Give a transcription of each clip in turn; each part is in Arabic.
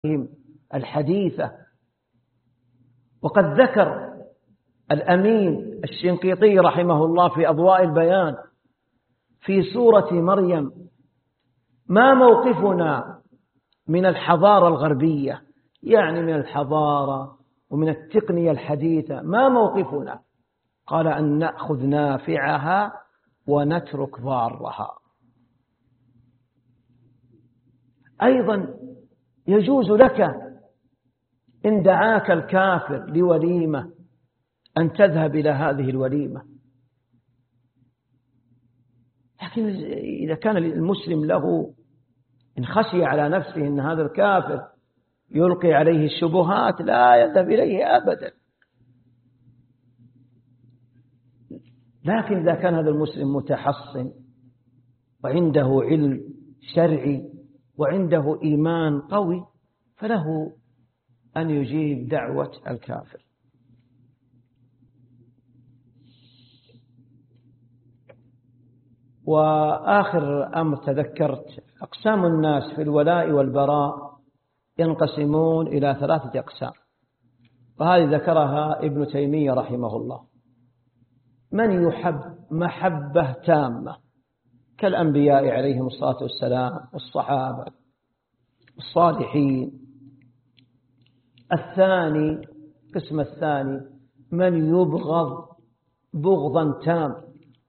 الحديثة. وقد ذكر الأمين الشنقيطي رحمه الله في أضواء البيان في سورة مريم: ما موقفنا من الحضارة الغربية، يعني من الحضارة ومن التقنية الحديثة، ما موقفنا؟ قال: أن نأخذ نافعها ونترك ضارها. أيضا يجوز لك إن دعاك الكافر لوليمة أن تذهب إلى هذه الوليمة، لكن إذا كان المسلم له إن خشي على نفسه أن هذا الكافر يلقي عليه الشبهات لا يذهب إليه أبدا. لكن إذا كان هذا المسلم متحصن وعنده علم شرعي وعنده إيمان قوي فله أن يجيب دعوة الكافر. وآخر أمر تذكرت: أقسام الناس في الولاء والبراء ينقسمون إلى 3 أقسام، وهذه ذكرها ابن تيمية رحمه الله: من يحب محبة تامة كالأنبياء عليهم الصلاة والسلام والصحابة الصالحين. القسم الثاني: من يبغض بغضا تام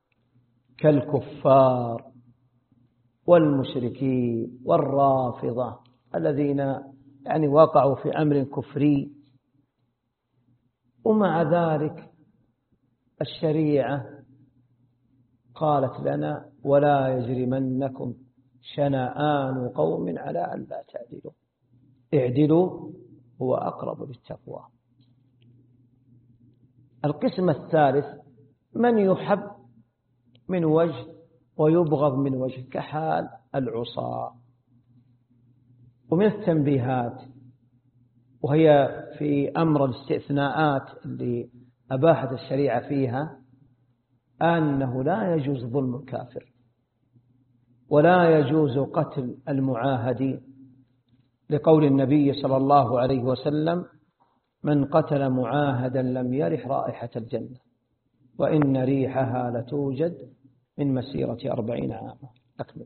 كالكفار والمشركين والرافضة الذين يعني وقعوا في أمر كفري، ومع ذلك الشريعة قالت لنا: ولا يجرمنكم شنآن قوم على أن لا تعدلوا اعدلوا هو أقرب للتقوى. القسم الثالث: من يحب من وجه ويبغض من وجه كحال العصاة. ومن التنبيهات، وهي في أمر الاستثناءات اللي أباحت الشريعة فيها، أنه لا يجوز ظلم الكافر ولا يجوز قتل المعاهدين، لقول النبي صلى الله عليه وسلم: من قتل معاهدا لم يرح رائحة الجنة وإن ريحها لتوجد من مسيرة 40 عاما. أكمل.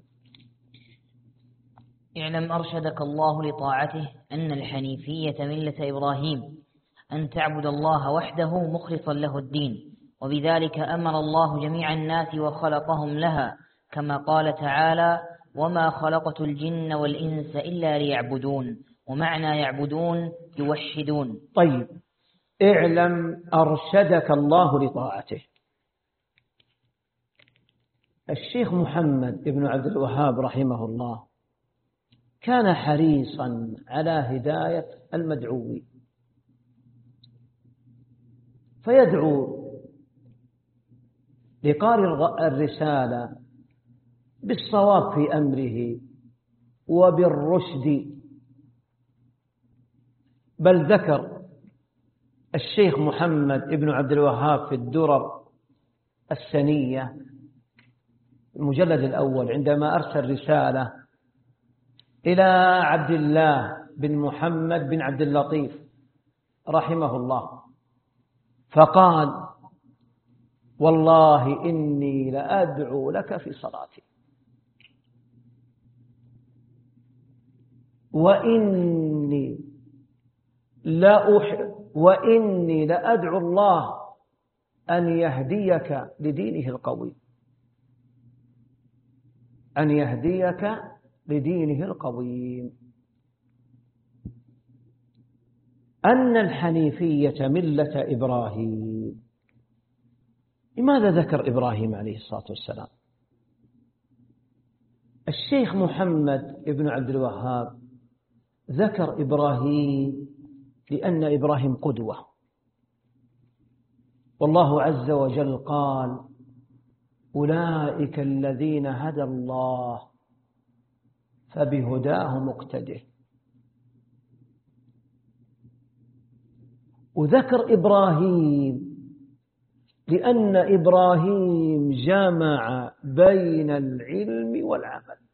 اعلم أرشدك الله لطاعته أن الحنيفية ملة إبراهيم، أن تعبد الله وحده مخلصا له الدين، وبذلك أمر الله جميع الناس وخلقهم لها، كما قال تعالى: وما خلقت الجن والإنس إلا ليعبدون. ومعنى يعبدون يوحدون. طيب، اعلم أرشدك الله لطاعته. الشيخ محمد بن عبد الوهاب رحمه الله كان حريصا على هداية المدعوين، فيدعو لقارئ الرسالة بالصواب في أمره وبالرشد. بل ذكر الشيخ محمد بن عبد الوهاب في الدرر السنية المجلد الأول عندما أرسل رسالة إلى عبد الله بن محمد بن عبد اللطيف رحمه الله، فقال: والله إني لأدعو لك في صلاتي، وإني لأدعو الله أن يهديك لدينه القوي، أن يهديك لدينه القويم. أن الحنيفية ملة إبراهيم. لماذا ذكر إبراهيم عليه الصلاة والسلام؟ الشيخ محمد بن عبد الوهاب ذكر إبراهيم لأن إبراهيم قدوة، والله عز وجل قال: أولئك الذين هدى الله فبهداه مقتده. وذكر إبراهيم لأن إبراهيم جمع بين العلم والعمل،